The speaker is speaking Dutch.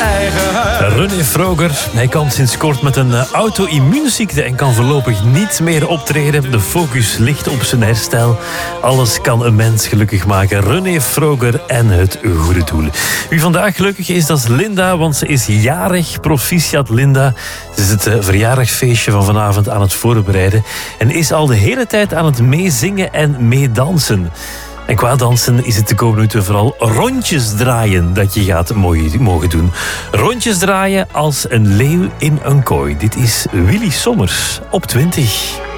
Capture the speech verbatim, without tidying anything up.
eigen huis. René Froger, hij kampt sinds kort met een auto-immuunziekte en kan voorlopig niet meer optreden. De focus ligt op zijn herstel. Alles kan een mens gelukkig maken. René Froger en het goede doel. Wie vandaag gelukkig is, dat is Linda, want ze is jarig. Proficiat Linda. Ze is het verjaardagsfeestje van vanavond aan het voorbereiden en is al de hele tijd aan het meezingen en meedansen. En qua dansen is het de komende minuten vooral rondjes draaien dat je gaat mogen doen. Rondjes draaien als een leeuw in een kooi. Dit is Willy Sommers op twintig.